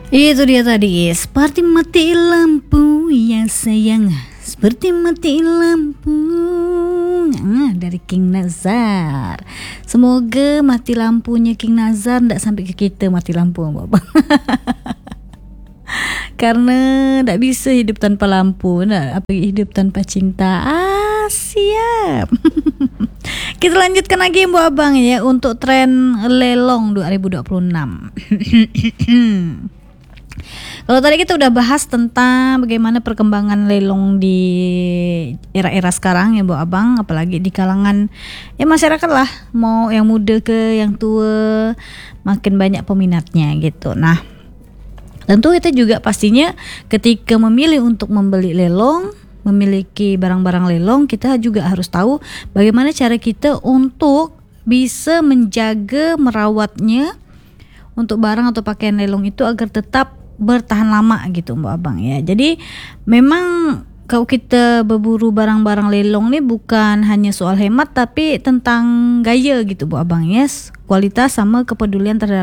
Itu dia tadi, seperti mati lampu ya sayang, seperti mati lampu. Dari King Nazar. Semoga mati lampunya King Nazar tidak sampai ke kita mati lampu, Bapak. Karena tidak bisa hidup tanpa lampu, apalagi hidup tanpa cinta. Siap. Kita lanjutkan lagi Bu Abang ya untuk tren lelong 2026. Kalau tadi kita udah bahas tentang bagaimana perkembangan lelong di era-era sekarang ya Bu Abang, apalagi di kalangan ya masyarakat lah, mau yang muda ke yang tua, makin banyak peminatnya gitu. Nah, tentu kita juga pastinya ketika memilih untuk membeli lelong, memiliki barang-barang lelong, kita juga harus tahu bagaimana cara kita untuk bisa menjaga, merawatnya untuk barang atau pakaian lelong itu agar tetap bertahan lama gitu Mbak Abang ya. Jadi memang kalau kita berburu barang-barang lelong nih bukan hanya soal hemat tapi tentang gaya gitu Bu Abang ya. Kualitas sama kepedulian terhadap